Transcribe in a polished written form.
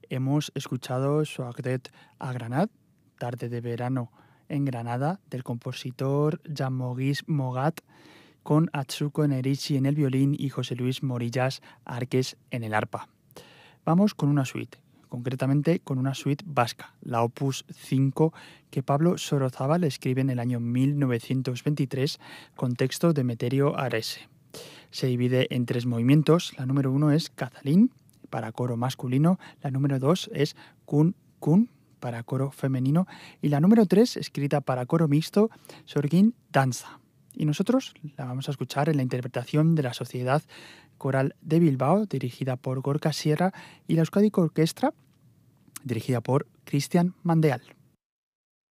Hemos escuchado Soagdet a Granat, Tarde de Verano en Granada, del compositor Jean-Maurice Mogat, con Atsuko Nerichi en el violín y José Luis Morillas Arques en el arpa. Vamos con una suite, concretamente con una suite vasca, la Opus 5, que Pablo Sorozábal escribe en el año 1923 con texto de Meterio Arese. Se divide en 3 movimientos. La número 1 es Cazalín, para coro masculino. La número 2 es Kun Kun, para coro femenino. Y la número 3, escrita para coro mixto, Sorgin Danza. Y nosotros la vamos a escuchar en la interpretación de la Sociedad Coral de Bilbao, dirigida por Gorka Sierra, y la Euskadi Orquestra, dirigida por Cristian Mandeal.